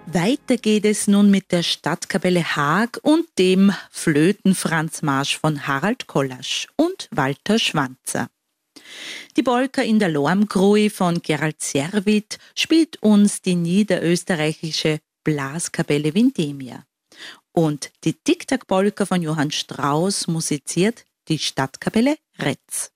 Weiter geht es nun mit der Stadtkapelle Haag und dem Flöten-Franz-Marsch von Harald Kollasch und Walter Schwanzer. Die Polka in der Lormgrui von Gerald Serwit spielt uns die niederösterreichische Blaskapelle Vindemia. Und die Tic-Tac-Polka von Johann Strauss musiziert die Stadtkapelle Retz.